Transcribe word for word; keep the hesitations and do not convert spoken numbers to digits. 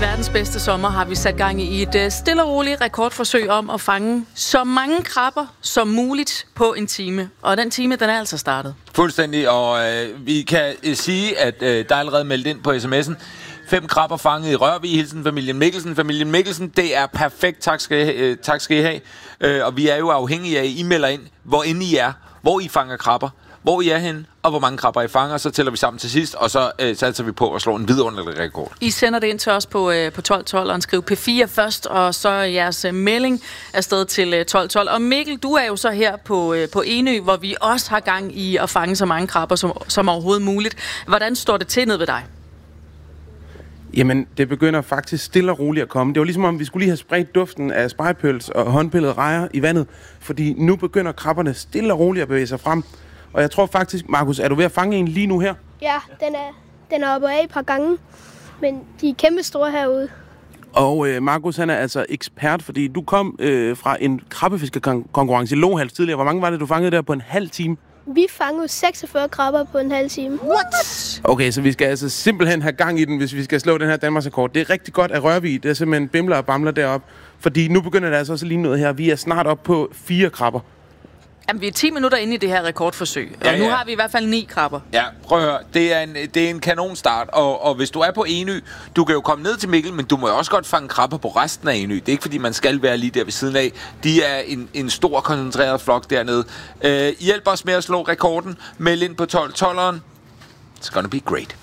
verdens bedste sommer har vi sat gang i et stille og roligt rekordforsøg om at fange så mange krabber som muligt på en time. Og den time, den er altså startet. Fuldstændig, og øh, vi kan øh, sige, at øh, der er allerede meldt ind på sms'en. Fem krabber fanget i Rørvig. Hilsen familien Mikkelsen. Familien Mikkelsen, det er perfekt. Tak skal, øh, tak skal I have. Øh, og vi er jo afhængige af, at I melder ind, hvor inde I er, hvor I fanger krabber, hvor I er henne, og hvor mange krabber I fanger. Så tæller vi sammen til sidst, og så øh, satser vi på at slå en vidunderlig rekord. I sender det ind til os på, øh, på tolv tolv og skriv P fire først, og så jeres øh, melding afsted til øh, tolv tolv. Og Mikkel, du er jo så her på, øh, på Enø, hvor vi også har gang i at fange så mange krabber som, som overhovedet muligt. Hvordan står det til ned ved dig? Jamen, det begynder faktisk stille og roligt at komme. Det var ligesom om, vi skulle lige have spredt duften af spegepøls og håndpillede rejer i vandet, fordi nu begynder krabberne stille og roligt at bevæge sig frem. Og jeg tror faktisk, Markus, er du ved at fange en lige nu her? Ja, den er, den er oppe af et par gange, men de er kæmpe store herude. Og øh, Markus, han er altså ekspert, fordi du kom øh, fra en krabbefiskerkonkurrence i Lohals tidligere. Hvor mange var det, du fangede der på en halv time? Vi fangede seksogfyrre krabber på en halv time. What? Okay, så vi skal altså simpelthen have gang i den, hvis vi skal slå den her Danmarksrekord. Det er rigtig godt at Rørvig. Det er simpelthen bimler og bamler deroppe. Fordi nu begynder det altså også lige noget her. Vi er snart op på fire krabber. Jamen, vi er ti minutter inde i det her rekordforsøg, og Ja, nu ja. har vi i hvert fald ni krabber. Ja, prøv at høre. Det er en, det er en kanonstart, og, og hvis du er på Enø, du kan jo komme ned til Mikkel, men du må jo også godt fange krabber på resten af Enø. Det er ikke, fordi man skal være lige der ved siden af. De er en, en stor, koncentreret flok dernede. Uh, hjælp os med at slå rekorden. Meld ind på tolv tolveren. It's gonna be great.